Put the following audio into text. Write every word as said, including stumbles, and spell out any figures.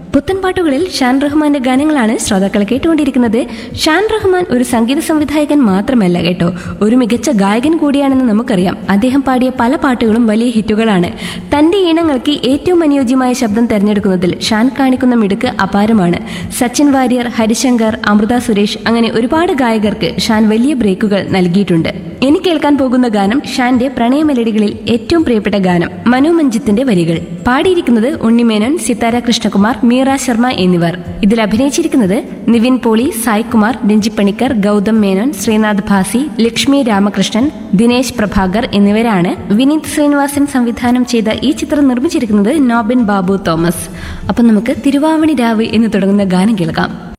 പുത്തൻപാട്ടുകളിൽ ഷാൻ റഹ്മാന്റെ ഗാനങ്ങളാണ് ശ്രോതാക്കൾ കേട്ടുകൊണ്ടിരിക്കുന്നത്. ഷാൻ റഹ്മാൻ ഒരു സംഗീത സംവിധായകൻ മാത്രമല്ല കേട്ടോ, ഒരു മികച്ച ഗായകൻ കൂടിയാണെന്ന് നമുക്കറിയാം. അദ്ദേഹം പാടിയ പല പാട്ടുകളും വലിയ ഹിറ്റുകളാണ്. തന്റെ ഈണങ്ങൾക്ക് ഏറ്റവും അനുയോജ്യമായ ശബ്ദം തെരഞ്ഞെടുക്കുന്നതിൽ ഷാൻ കാണിക്കുന്ന മിടുക്ക് അപാരമാണ്. സച്ചിൻ വാര്യർ, ഹരിശങ്കർ, അമൃത സുരേഷ് അങ്ങനെ ഒരുപാട് ഗായകർക്ക് ഷാൻ വലിയ ബ്രേക്കുകൾ നൽകിയിട്ടുണ്ട്. ഇനി കേൾക്കാൻ പോകുന്ന ഗാനം ഷാന്റെ പ്രണയ മെലഡികളിൽ ഏറ്റവും പ്രിയപ്പെട്ട ഗാനം. മനു മഞ്ജിത്തിന്റെ വരികൾ. പാടിയിരിക്കുന്നത് ഉണ്ണിമേനോൻ, സിത്താര കൃഷ്ണകുമാർ, മീറ ശർമ്മ എന്നിവർ. ഇതിൽ അഭിനയിച്ചിരിക്കുന്നത് നിവിൻ പോളി, സായ് കുമാർ, രഞ്ജിപ്പണിക്കർ, ഗൗതം മേനോൻ, ശ്രീനാഥ് ഭാസി, ലക്ഷ്മി രാമകൃഷ്ണൻ, ദിനേശ് പ്രഭാകർ എന്നിവരാണ്. വിനീത് ശ്രീനിവാസൻ സംവിധാനം ചെയ്ത ഈ ചിത്രം നിർമ്മിച്ചിരിക്കുന്നത് നോബിൻ ബാബു തോമസ്. അപ്പം നമുക്ക് തിരുവാവണി രാവ് എന്ന് തുടങ്ങുന്ന ഗാനം കേൾക്കാം.